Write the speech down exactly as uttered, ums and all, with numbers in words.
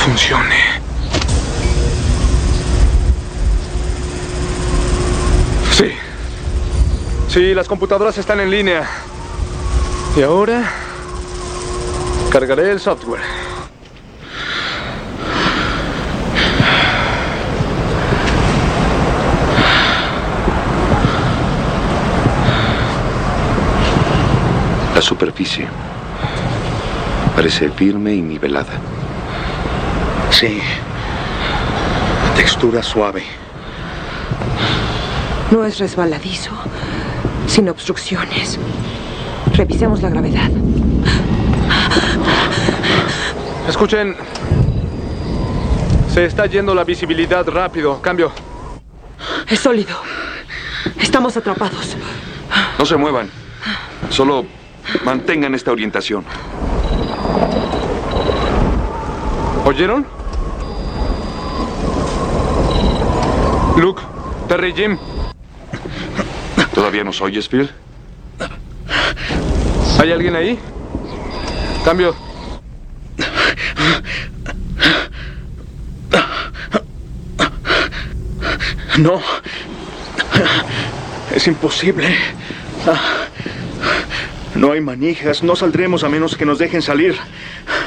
funcione. Sí. Sí, las computadoras están en línea. Y ahora cargaré el software. La superficie parece firme y nivelada. Sí. Textura suave. No es resbaladizo, sin obstrucciones. Revisemos la gravedad. Escuchen. Se está yendo la visibilidad rápido. Cambio. Es sólido. Estamos atrapados. No se muevan. Solo mantengan esta orientación. ¿Oyeron? Luke, Terry, Jim. ¿Todavía nos oyes, Phil? ¿Hay alguien ahí? Cambio. No. Es imposible. No hay manijas. No saldremos a menos que nos dejen salir.